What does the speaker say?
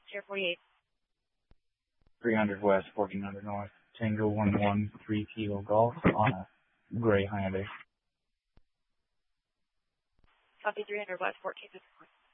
Sierra 48. 300 West, 1400 North, Tango 113 Kilo Golf on a gray Hyundai. Copy 300 West, 1450 North.